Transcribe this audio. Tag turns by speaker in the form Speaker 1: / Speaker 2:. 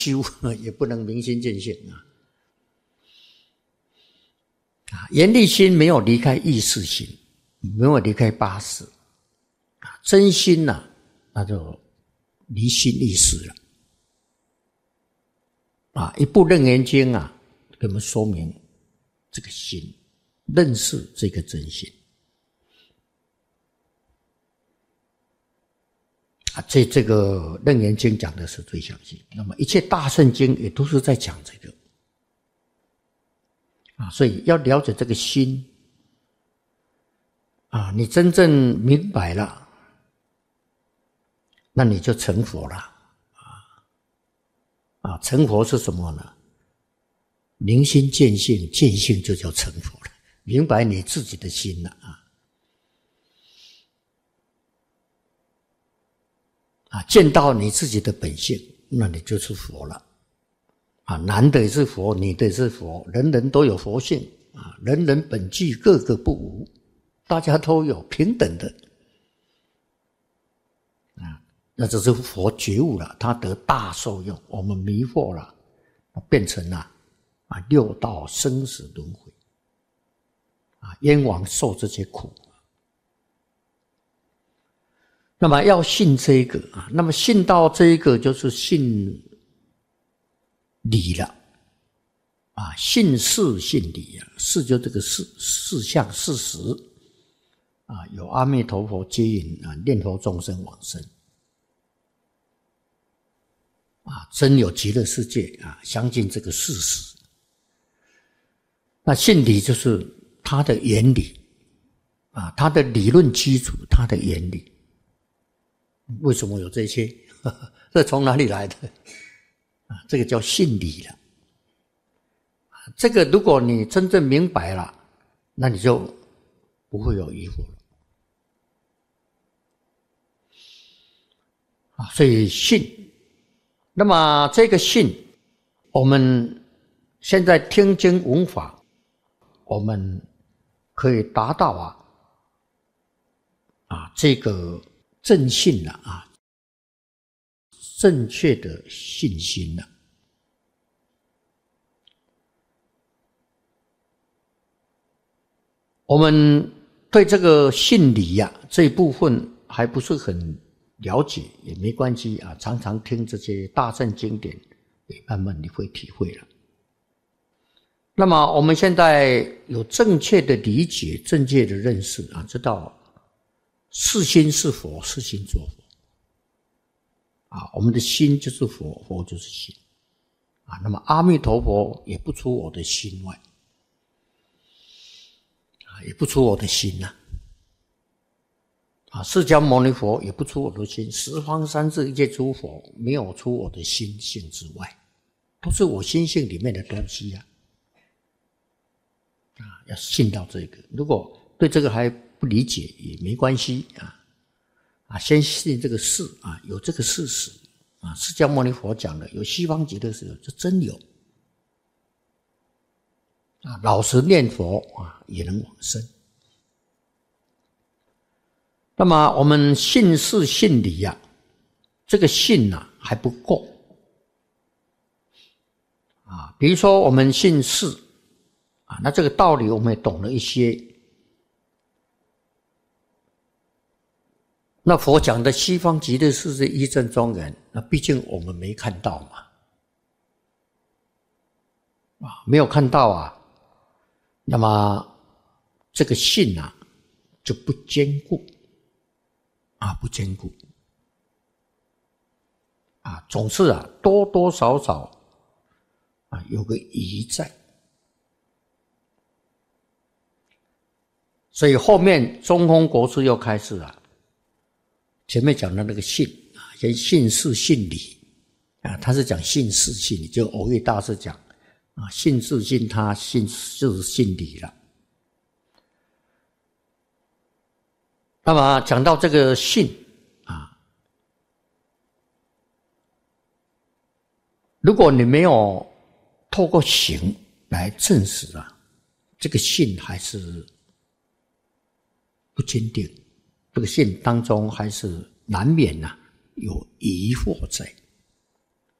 Speaker 1: 修也不能明心见性严厉心没有离开意识心，没有离开八识真心那就离心意识了一部《楞严经》给我们说明这个心，认识这个真心这个《楞严经》讲的是最详细，那么一切大乘经也都是在讲这个所以要了解这个心你真正明白了，那你就成佛了成佛是什么呢？明心见性，见性就叫成佛了，明白你自己的心了见到你自己的本性，那你就是佛了男的也是佛，女的也是佛，人人都有佛性人人本具，个个不无，大家都有平等的那这是佛觉悟了，他得大受用。我们迷惑了，变成了六道生死轮回冤枉受这些苦。那么要信这个那么信到这个就是信理了信事信理事就这个事相事实有阿弥陀佛接引念佛众生往生真有极乐世界相信这个事实。那信理就是它的原理它的理论基础，它的原理为什么有这些这从哪里来的这个叫信理了这个如果你真正明白了，那你就不会有疑惑了所以信，那么这个信我们现在听经闻法，我们可以达到这个正信了正确的信心了我们对这个信理这一部分还不是很了解，也没关系常常听这些大乘经典，也慢慢你会体会了。那么我们现在有正确的理解，正确的认识知道是心是佛，是心作佛我们的心就是佛，佛就是心那么阿弥陀佛也不出我的心外也不出我的心释迦牟尼佛也不出我的心，十方三世一切诸佛没有出我的心性之外，都是我心性里面的东西要信到这个。如果对这个还不理解也没关系先信这个事有这个事实释迦牟尼佛讲的有西方极乐世界，这真有老实念佛也能往生。那么我们信事信理这个信还不够比如说我们信事那这个道理我们也懂了一些，那佛讲的西方极乐世界一真庄严，那毕竟我们没看到没有看到那么这个信就不坚固不坚固总是多多少少有个疑在。所以后面中峰国师又开始前面讲的那个信先信事信理他是讲信事信理，就藕益大师讲信事信他，信事信理了。那么讲到这个信如果你没有透过行来证实这个信还是不坚定，这个信当中还是难免有疑惑在